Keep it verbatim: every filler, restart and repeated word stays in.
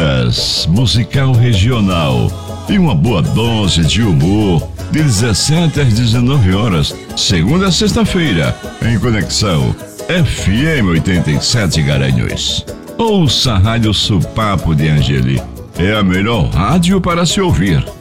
horas, musical regional e uma boa dose de humor, de dezessete às dezenove horas, segunda a sexta-feira, em Conexão F M oitenta e sete Garanhuns. Ouça a Rádio Supapo de Angeli. É a melhor rádio para se ouvir.